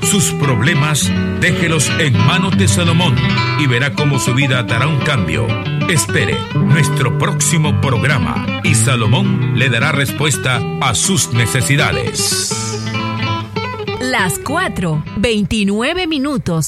Sus problemas, déjelos en manos de Salomón y verá cómo su vida dará un cambio. Espere nuestro próximo programa y Salomón le dará respuesta a sus necesidades. Las 4:29